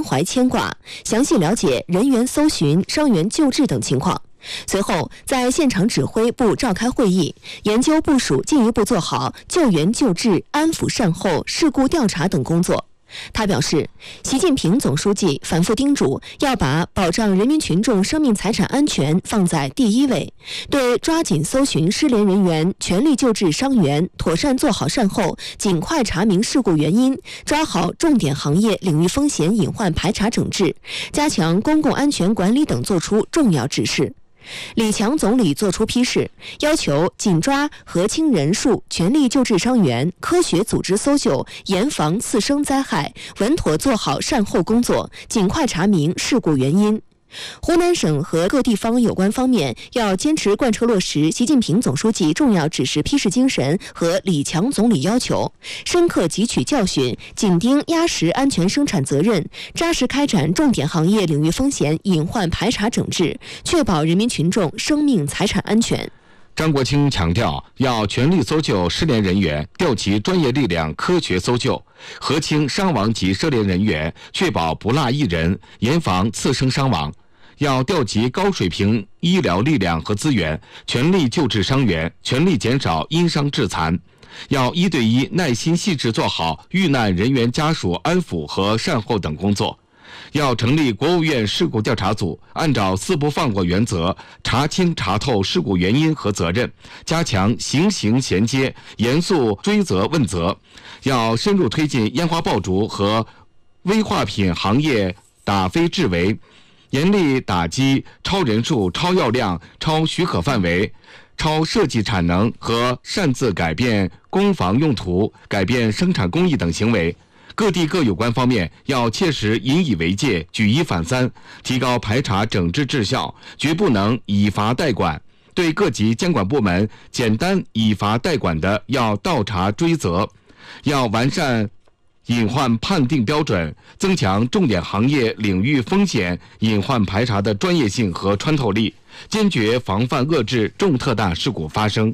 怀牵挂，详细了解人员搜寻、伤员救治等情况。随后，在现场指挥部召开会议，研究部署进一步做好救援救治、安抚善后、事故调查等工作。他表示，习近平总书记反复叮嘱要把保障人民群众生命财产安全放在第一位，对抓紧搜寻失联人员、全力救治伤员、妥善做好善后、尽快查明事故原因、抓好重点行业领域风险隐患排查整治、加强公共安全管理等作出重要指示。李强总理作出批示，要求紧抓核清人数，全力救治伤员，科学组织搜救，严防次生灾害，稳妥做好善后工作，尽快查明事故原因。湖南省和各地方有关方面要坚持贯彻落实习近平总书记重要指示批示精神和李强总理要求，深刻汲取教训，紧盯压实安全生产责任，扎实开展重点行业领域风险隐患排查整治，确保人民群众生命财产安全。 张国清强调，要全力搜救失联人员，调集专业力量科学搜救，核清伤亡及涉联人员，确保不落一人，严防次生伤亡。要调集高水平医疗力量和资源，全力救治伤员，全力减少因伤致残。要1对1耐心细致做好遇难人员家属安抚和善后等工作。要成立国务院事故调查组，按照4不放过原则，查清查透事故原因和责任，加强刑刑衔接，严肃追责问责。要深入推进烟花爆竹和危化品行业打非治为，严厉打击超人数、超药量、超许可范围、超设计产能和擅自改变工房用途、改变生产工艺等行为。各地各有关方面要切实引以为戒，举一反三，提高排查整治质效，绝不能以罚代管。对各级监管部门简单以罚代管的，要倒查追责。要完善隐患判定标准，增强重点行业领域风险隐患排查的专业性和穿透力，坚决防范遏制重特大事故发生。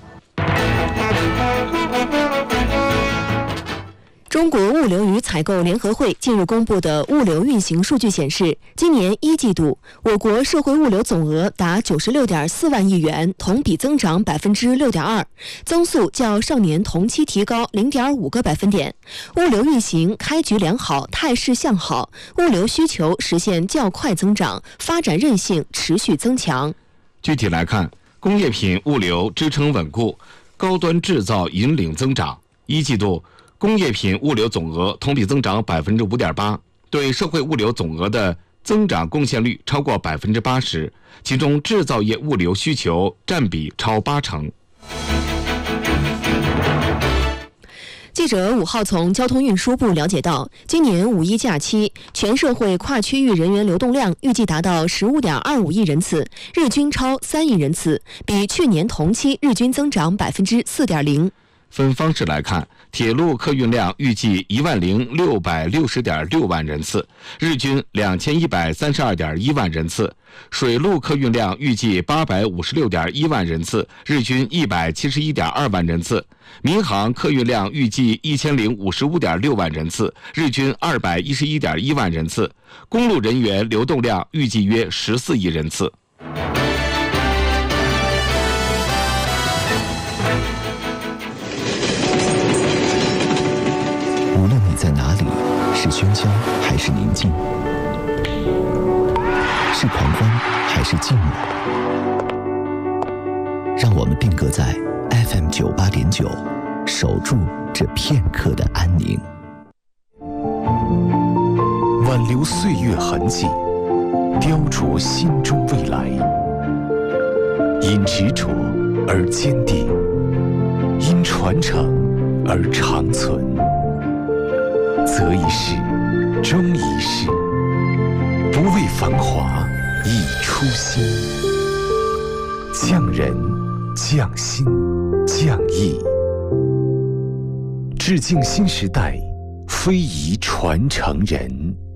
中国物流与采购联合会近日公布的物流运行数据显示，今年1季度，我国社会物流总额达96.4万亿元，同比增长6.2%，增速较上年同期提高0.5个百分点。物流运行开局良好，态势向好，物流需求实现较快增长，发展韧性持续增强。 具体来看，工业品物流支撑稳固，高端制造引领增长。1季度工业品物流总额同比增长5.8%，对社会物流总额的增长贡献率超过80%，其中制造业物流需求占比超80%。 记者5号从交通运输部了解到，今年5一假期，全社会跨区域人员流动量预计达到15.25亿人次，日均超3亿人次，比去年同期日均增长4.0%。 分方式来看，铁路客运量预计10660.6万人次，日均2132.1万人次；水路客运量预计856.1万人次，日均171.2万人次；民航客运量预计1055.6万人次，日均211.1万人次；公路人员流动量预计约14亿人次。 无论你在哪里，是喧嚣还是宁静，是狂欢还是静默，让我们定格在 FM 98.9，守住这片刻的安宁。 挽留岁月痕迹，雕琢心中未来，因执着而坚定，因传承而长存。择一事，终一事，不为繁华，以初心。匠人，匠心，匠艺，致敬新时代非遗传承人。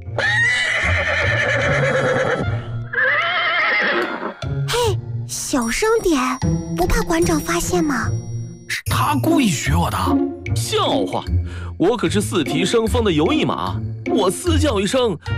嘿，小声点，不怕馆长发现吗？ 是他故意学我的，笑话！我可是4蹄生风的尤一马，我嘶叫一声